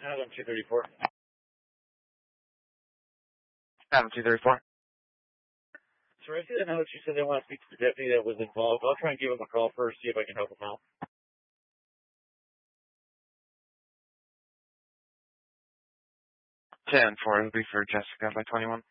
Adam 234. Adam 234. So I see that note. She said they want to speak to the deputy that was involved. I'll try and give him a call first, see if I can help him out. 10-4, it'll be for Jessica by 21.